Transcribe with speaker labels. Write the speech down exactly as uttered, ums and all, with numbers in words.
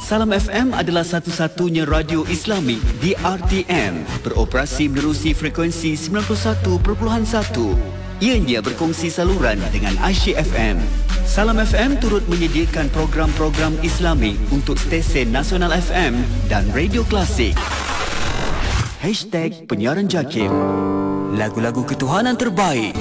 Speaker 1: Salam F M adalah satu-satunya radio Islami di R T M, beroperasi menerusi frekuensi sembilan puluh satu perpuluhan satu. Ianya berkongsi saluran dengan Aisyah F M. Salam F M turut menyediakan program-program Islami untuk stesen Nasional F M dan Radio Klasik. Hashtag Penyiaran Jakim. Lagu-lagu ketuhanan terbaik